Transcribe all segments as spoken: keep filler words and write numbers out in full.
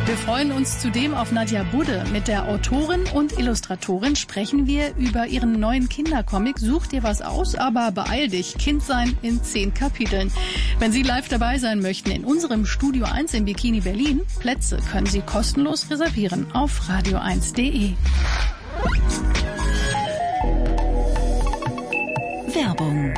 Wir freuen uns zudem auf Nadja Budde. Mit der Autorin und Illustratorin sprechen wir über ihren neuen Kindercomic Such dir was aus, aber beeil dich, Kindsein in zehn Kapiteln. Wenn Sie live dabei sein möchten in unserem Studio eins in Bikini Berlin, Plätze können Sie kostenlos reservieren auf radio eins punkt de. Werbung.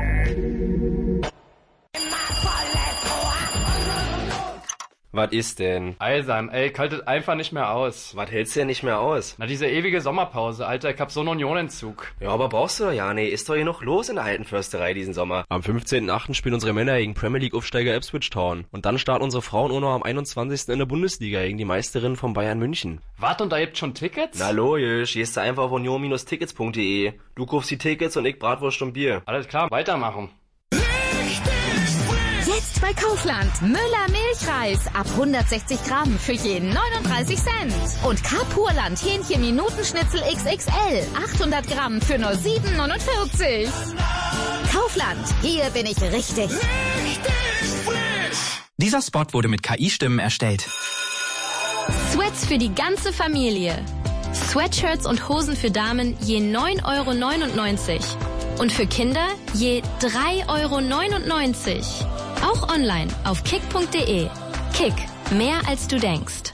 Was ist denn? Eisam, ey, kaltet einfach nicht mehr aus. Was hältst du denn nicht mehr aus? Na, diese ewige Sommerpause, Alter, ich hab so einen Unionentzug. Ja, aber brauchst du doch ja, nee, ist doch hier noch los in der alten Försterei diesen Sommer. Am fünfzehnten achten spielen unsere Männer gegen Premier League Aufsteiger Ipswich Town. Und dann starten unsere Frauen auch noch am einundzwanzigsten in der Bundesliga gegen die Meisterinnen von Bayern München. Wart, und da gibt's schon Tickets? Na logisch, gehst du einfach auf union Bindestrich tickets punkt de. Du kaufst die Tickets und ich Bratwurst und Bier. Alles klar, weitermachen. Jetzt bei Kaufland. Müller Milchreis ab hundertsechzig Gramm für jeden neununddreißig Cent. Und Carpurland Hähnchen Minutenschnitzel X X L achthundert Gramm für nur sieben neunundvierzig. Kaufland, hier bin ich richtig. Richtig frisch. Dieser Spot wurde mit K I-Stimmen erstellt. Sweats für die ganze Familie. Sweatshirts und Hosen für Damen je neun Euro neunundneunzig. Und für Kinder je drei Euro neunundneunzig. Auch online auf kick punkt de. Kick, mehr als du denkst.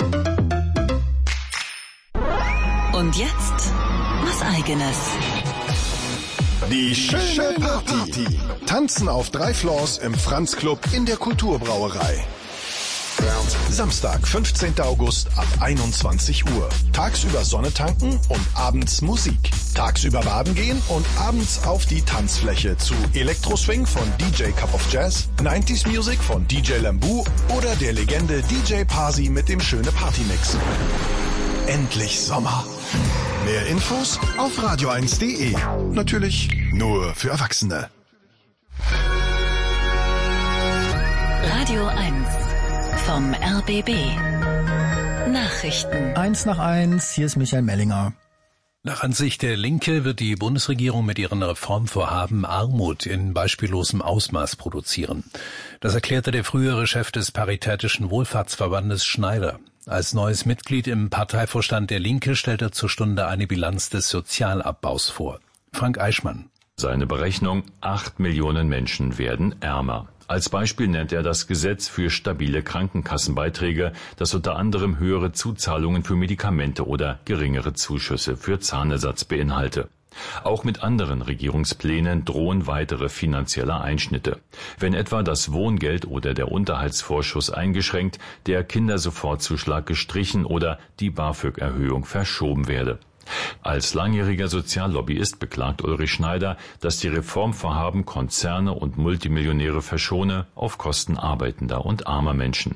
Und jetzt was Eigenes. Die schöne Party. Tanzen auf drei Floors im Franz Club in der Kulturbrauerei. Samstag, fünfzehnten August ab einundzwanzig Uhr. Tagsüber Sonne tanken und abends Musik. Tagsüber baden gehen und abends auf die Tanzfläche zu Elektroswing von D J Cup of Jazz, neunziger Music von D J Lambu oder der Legende D J Parsi mit dem schöne Partymix. Endlich Sommer. Mehr Infos auf radio eins punkt de. Natürlich nur für Erwachsene. Radio eins vom R B B. Nachrichten. Eins nach eins, hier ist Michael Mellinger. Nach Ansicht der Linke wird die Bundesregierung mit ihren Reformvorhaben Armut in beispiellosem Ausmaß produzieren. Das erklärte der frühere Chef des Paritätischen Wohlfahrtsverbandes Schneider. Als neues Mitglied im Parteivorstand der Linke stellt er zur Stunde eine Bilanz des Sozialabbaus vor. Frank Eichmann. Seine Berechnung, acht Millionen Menschen werden ärmer. Als Beispiel nennt er das Gesetz für stabile Krankenkassenbeiträge, das unter anderem höhere Zuzahlungen für Medikamente oder geringere Zuschüsse für Zahnersatz beinhalte. Auch mit anderen Regierungsplänen drohen weitere finanzielle Einschnitte. Wenn etwa das Wohngeld oder der Unterhaltsvorschuss eingeschränkt, der Kindersofortzuschlag gestrichen oder die BAföG-Erhöhung verschoben werde. Als langjähriger Soziallobbyist beklagt Ulrich Schneider, dass die Reformvorhaben Konzerne und Multimillionäre verschone auf Kosten arbeitender und armer Menschen.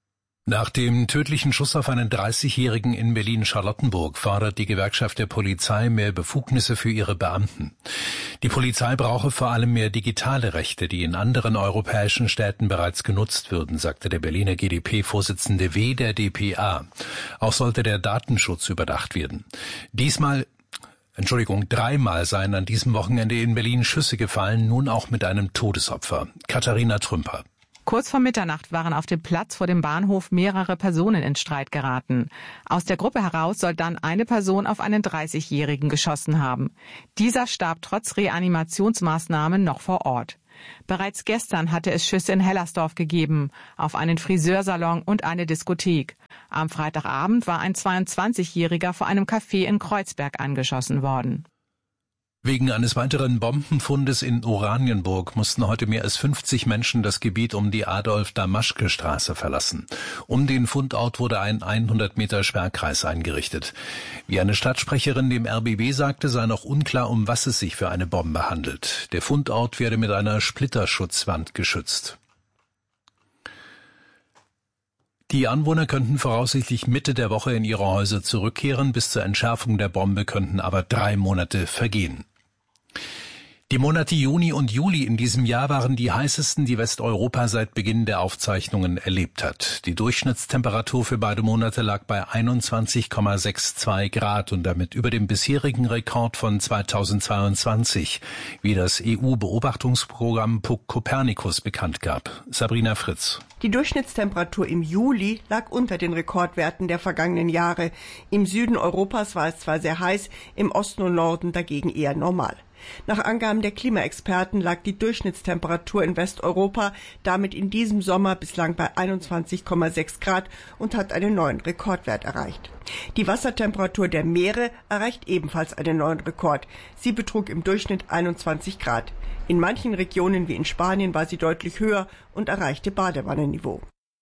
Nach dem tödlichen Schuss auf einen dreißigjährigen in Berlin-Charlottenburg fordert die Gewerkschaft der Polizei mehr Befugnisse für ihre Beamten. Die Polizei brauche vor allem mehr digitale Rechte, die in anderen europäischen Städten bereits genutzt würden, sagte der Berliner G d P-Vorsitzende W. der D P A. Auch sollte der Datenschutz überdacht werden. Diesmal Entschuldigung, dreimal seien an diesem Wochenende in Berlin Schüsse gefallen, nun auch mit einem Todesopfer. Katharina Trümper. Kurz vor Mitternacht waren auf dem Platz vor dem Bahnhof mehrere Personen in Streit geraten. Aus der Gruppe heraus soll dann eine Person auf einen dreißigjährigen geschossen haben. Dieser starb trotz Reanimationsmaßnahmen noch vor Ort. Bereits gestern hatte es Schüsse in Hellersdorf gegeben, auf einen Friseursalon und eine Diskothek. Am Freitagabend war ein zweiundzwanzigjähriger vor einem Café in Kreuzberg angeschossen worden. Wegen eines weiteren Bombenfundes in Oranienburg mussten heute mehr als fünfzig Menschen das Gebiet um die Adolf-Damaschke-Straße verlassen. Um den Fundort wurde ein hundert Meter Sperrkreis eingerichtet. Wie eine Stadtsprecherin dem R B B sagte, sei noch unklar, um was es sich für eine Bombe handelt. Der Fundort werde mit einer Splitterschutzwand geschützt. Die Anwohner könnten voraussichtlich Mitte der Woche in ihre Häuser zurückkehren. Bis zur Entschärfung der Bombe könnten aber drei Monate vergehen. Die Monate Juni und Juli in diesem Jahr waren die heißesten, die Westeuropa seit Beginn der Aufzeichnungen erlebt hat. Die Durchschnittstemperatur für beide Monate lag bei einundzwanzig Komma zweiundsechzig Grad und damit über dem bisherigen Rekord von zweitausendzweiundzwanzig, wie das E U-Beobachtungsprogramm Copernicus bekannt gab. Sabrina Fritz. Die Durchschnittstemperatur im Juli lag unter den Rekordwerten der vergangenen Jahre. Im Süden Europas war es zwar sehr heiß, im Osten und Norden dagegen eher normal. Nach Angaben der Klimaexperten lag die Durchschnittstemperatur in Westeuropa damit in diesem Sommer bislang bei einundzwanzig Komma sechs Grad und hat einen neuen Rekordwert erreicht. Die Wassertemperatur der Meere erreicht ebenfalls einen neuen Rekord. Sie betrug im Durchschnitt einundzwanzig Grad. In manchen Regionen wie in Spanien war sie deutlich höher und erreichte Badewannenniveau.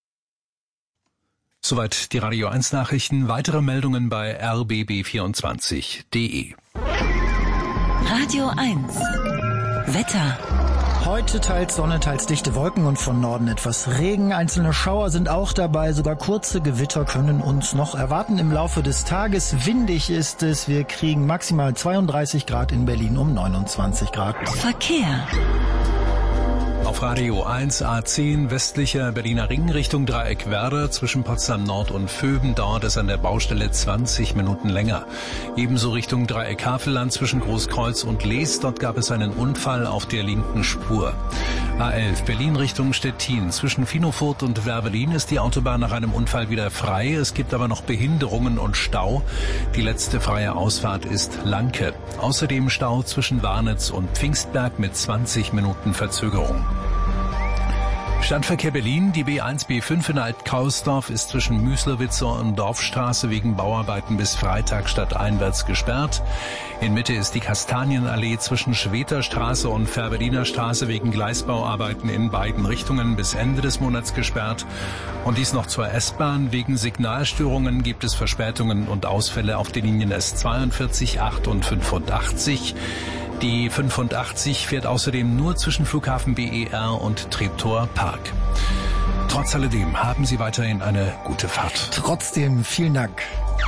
Soweit die Radio eins Nachrichten. Weitere Meldungen bei r b b vierundzwanzig punkt d e. Radio eins. Wetter. Heute teils Sonne, teils dichte Wolken und von Norden etwas Regen. Einzelne Schauer sind auch dabei. Sogar kurze Gewitter können uns noch erwarten im Laufe des Tages. Windig ist es. Wir kriegen maximal zweiunddreißig Grad in Berlin um neunundzwanzig Grad. Verkehr. Auf Radio eins A zehn westlicher Berliner Ring Richtung Dreieck Werder zwischen Potsdam Nord und Vöben dauert es an der Baustelle zwanzig Minuten länger. Ebenso Richtung Dreieck Havelland zwischen Großkreuz und Lees, dort gab es einen Unfall auf der linken Spur. A elf Berlin Richtung Stettin zwischen Finofurt und Wervelin ist die Autobahn nach einem Unfall wieder frei. Es gibt aber noch Behinderungen und Stau. Die letzte freie Ausfahrt ist Lanke. Außerdem Stau zwischen Warnitz und Pfingstberg mit zwanzig Minuten Verzögerung. Stadtverkehr Berlin, die B eins B fünf in Alt-Kausdorf ist zwischen Müslowitzer und Dorfstraße wegen Bauarbeiten bis Freitag stadteinwärts gesperrt. In Mitte ist die Kastanienallee zwischen Schweterstraße und Fährberliner Straße wegen Gleisbauarbeiten in beiden Richtungen bis Ende des Monats gesperrt. Und dies noch zur S-Bahn. Wegen Signalstörungen gibt es Verspätungen und Ausfälle auf den Linien S zweiundvierzig, acht und fünfundachtzig. Die fünfundachtzig fährt außerdem nur zwischen Flughafen B E R und Treptower Park. Trotz alledem haben Sie weiterhin eine gute Fahrt. Trotzdem, vielen Dank.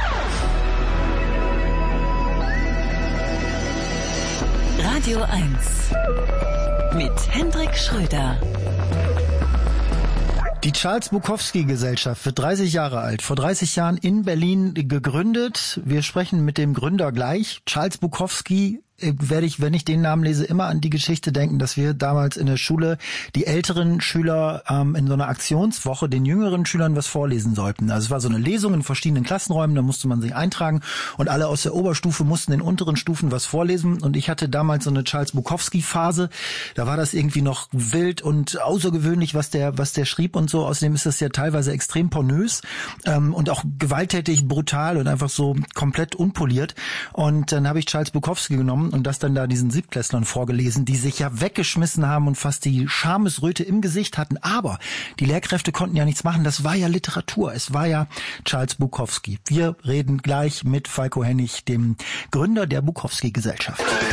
Radio eins mit Hendrik Schröder. Die Charles-Bukowski-Gesellschaft wird dreißig Jahre alt, vor dreißig Jahren in Berlin gegründet. Wir sprechen mit dem Gründer gleich. Charles Bukowski, werde ich, wenn ich den Namen lese, immer an die Geschichte denken, dass wir damals in der Schule die älteren Schüler ähm, in so einer Aktionswoche den jüngeren Schülern was vorlesen sollten. Also es war so eine Lesung in verschiedenen Klassenräumen, da musste man sich eintragen und alle aus der Oberstufe mussten in unteren Stufen was vorlesen und ich hatte damals so eine Charles Bukowski-Phase. Da war das irgendwie noch wild und außergewöhnlich, was der was der schrieb und so. Außerdem ist das ja teilweise extrem pornös ähm, und auch gewalttätig, brutal und einfach so komplett unpoliert. Und dann habe ich Charles Bukowski genommen und das dann da diesen Siebtklässlern vorgelesen, die sich ja weggeschmissen haben und fast die Schamesröte im Gesicht hatten. Aber die Lehrkräfte konnten ja nichts machen. Das war ja Literatur. Es war ja Charles Bukowski. Wir reden gleich mit Falko Hennig, dem Gründer der Bukowski-Gesellschaft.